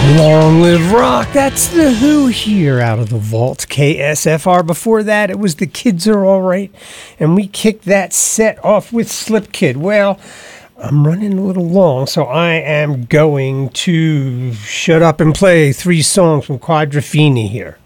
Long live rock. That's the Who here out of the vault. KSFR. Before that, it was The Kids Are Alright. And we kicked that set off with Slip Kid. Well, I'm running a little long, so I am going to shut up and play 3 songs from Quadrophenia here.